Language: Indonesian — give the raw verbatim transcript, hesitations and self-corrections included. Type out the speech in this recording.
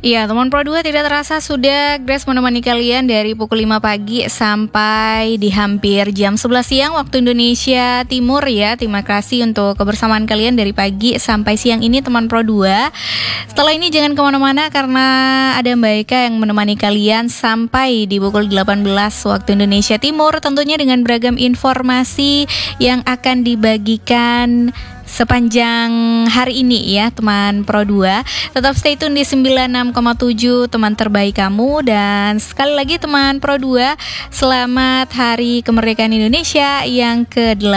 Iya, teman Pro dua tidak terasa sudah Grace menemani kalian dari pukul lima pagi sampai di hampir jam sebelas siang waktu Indonesia Timur ya. Terima kasih untuk kebersamaan kalian dari pagi sampai siang ini teman Pro dua. Setelah ini jangan kemana-mana karena ada Mbak Eka yang menemani kalian sampai di pukul delapan belas waktu Indonesia Timur. Tentunya dengan beragam informasi yang akan dibagikan sepanjang hari ini ya teman Pro dua. Tetap stay tune di sembilan puluh enam koma tujuh teman terbaik kamu. Dan sekali lagi teman Pro dua, selamat Hari Kemerdekaan Indonesia yang ke delapan.